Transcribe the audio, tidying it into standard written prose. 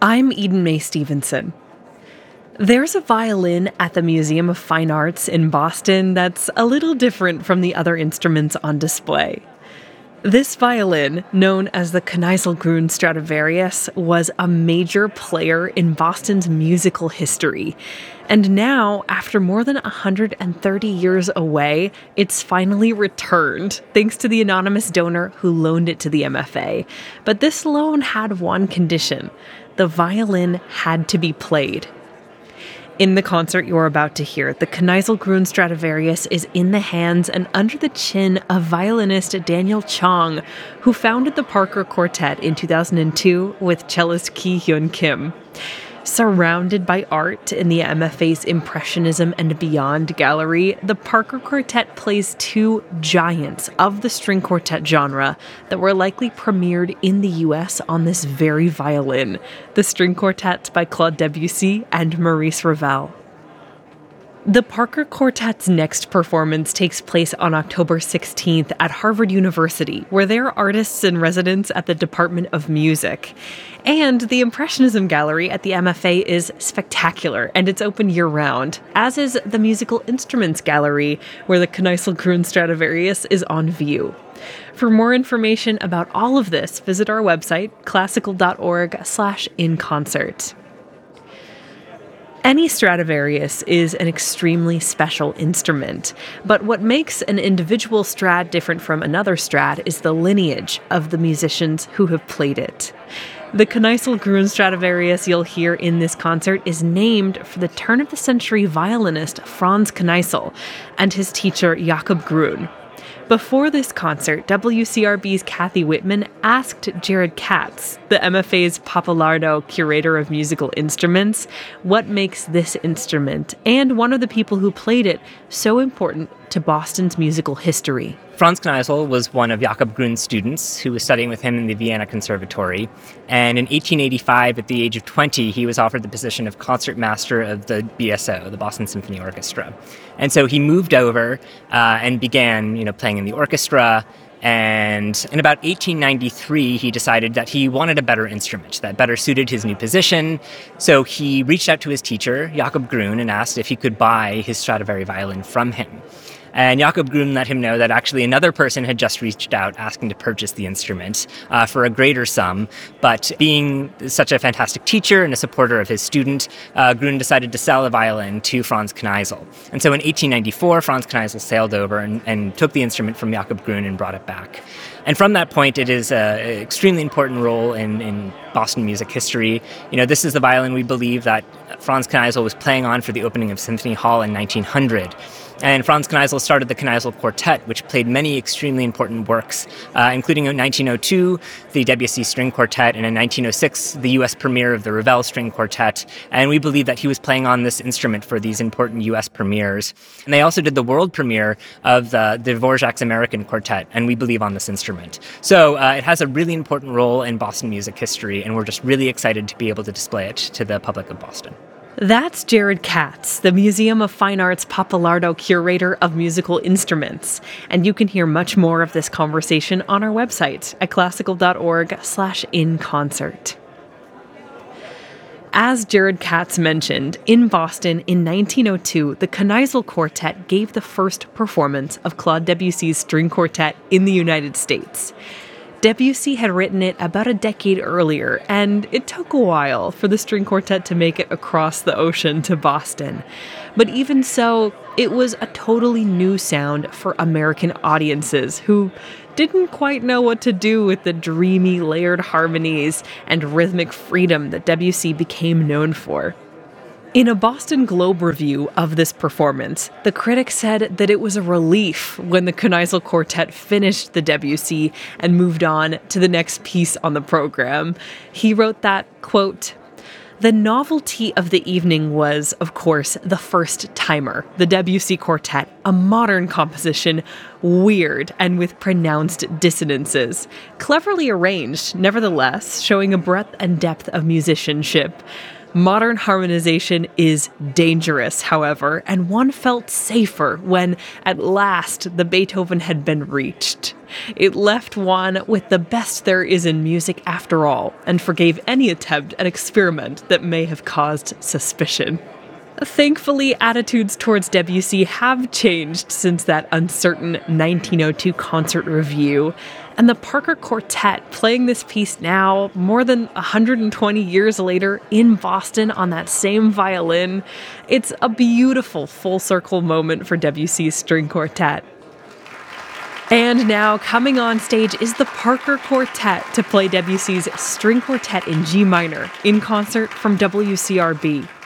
I'm Eden Mae Stevenson. There's a violin at the Museum of Fine Arts in Boston that's a little different from the other instruments on display. This violin, known as the Kneisel-Grün Stradivarius, was a major player in Boston's musical history. And now, after more than 130 years away, it's finally returned, thanks to the anonymous donor who loaned it to the MFA. But this loan had one condition: the violin had to be played. In the concert you're about to hear, the Kneisel-Grün Stradivarius is in the hands and under the chin of violinist Daniel Chong, who founded the Parker Quartet in 2002 with cellist Ki-Hyun Kim. Surrounded by art in the MFA's Impressionism and Beyond gallery, the Parker Quartet plays two giants of the string quartet genre that were likely premiered in the US on this very violin, the string quartets by Claude Debussy and Maurice Ravel. The Parker Quartet's next performance takes place on October 16th at Harvard University, where they're artists in residence at the Department of Music. And the Impressionism Gallery at the MFA is spectacular, and it's open year-round, as is the Musical Instruments Gallery, where the Kneisel-Grün Stradivarius is on view. For more information about all of this, visit our website, classical.org/inconcert. Any Stradivarius is an extremely special instrument, but what makes an individual Strad different from another Strad is the lineage of the musicians who have played it. The Kneisel-Grün Stradivarius you'll hear in this concert is named for the turn-of-the-century violinist Franz Kneisel and his teacher Jakob Grün. Before this concert, WCRB's Kathy Whitman asked Jared Katz, the MFA's Pappalardo Curator of Musical Instruments, what makes this instrument, and one of the people who played it, so important to Boston's musical history. Franz Kneisel was one of Jakob Grün's students who was studying with him in the Vienna Conservatory. And in 1885, at the age of 20, he was offered the position of concertmaster of the BSO, the Boston Symphony Orchestra. And so he moved over and began, playing in the orchestra. And in about 1893, he decided that he wanted a better instrument that better suited his new position. So he reached out to his teacher, Jakob Grün, and asked if he could buy his Stradivari violin from him. And Jakob Grün let him know that actually another person had just reached out asking to purchase the instrument for a greater sum. But being such a fantastic teacher and a supporter of his student, Grün decided to sell the violin to Franz Kneisel. And so in 1894, Franz Kneisel sailed over and took the instrument from Jakob Grün and brought it back. And from that point, it is an extremely important role in Boston music history. This is the violin we believe that Franz Kneisel was playing on for the opening of Symphony Hall in 1900. And Franz Kneisel started the Kneisel Quartet, which played many extremely important works, including in 1902, the Debussy String Quartet, and in 1906, the U.S. premiere of the Ravel String Quartet. And we believe that he was playing on this instrument for these important U.S. premieres. And they also did the world premiere of the Dvorak's American Quartet, and we believe on this instrument. So it has a really important role in Boston music history, and we're just really excited to be able to display it to the public of Boston. That's Jared Katz, the Museum of Fine Arts Pappalardo Curator of Musical Instruments. And you can hear much more of this conversation on our website at classical.org/inconcert. As Jared Katz mentioned, in Boston in 1902, the Kneisel Quartet gave the first performance of Claude Debussy's string quartet in the United States. Debussy had written it about a decade earlier, and it took a while for the string quartet to make it across the ocean to Boston. But even so, it was a totally new sound for American audiences who didn't quite know what to do with the dreamy, layered harmonies and rhythmic freedom that Debussy became known for. In a Boston Globe review of this performance, the critic said that it was a relief when the Kneisel Quartet finished the Debussy and moved on to the next piece on the program. He wrote that, quote, "The novelty of the evening was, of course, the first timer, the Debussy Quartet, a modern composition, weird and with pronounced dissonances, cleverly arranged, nevertheless, showing a breadth and depth of musicianship. Modern harmonization is dangerous, however, and one felt safer when, at last, the Beethoven had been reached. It left Juan with the best there is in music after all, and forgave any attempt at experiment that may have caused suspicion. Thankfully, attitudes towards Debussy have changed since that uncertain 1902 concert review, and the Parker Quartet playing this piece now, more than 120 years later, in Boston on that same violin, it's a beautiful full-circle moment for Debussy's string quartet. And now, coming on stage is the Parker Quartet to play Debussy's String Quartet in G minor, in concert from WCRB.